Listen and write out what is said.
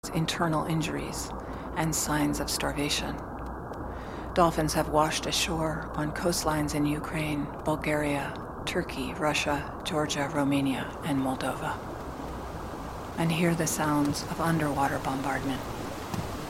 internal injuries and signs of starvation. Dolphins have washed ashore on coastlines in Ukraine, Bulgaria, Turkey, Russia, Georgia, Romania, and Moldova. And hear the sounds of underwater bombardment.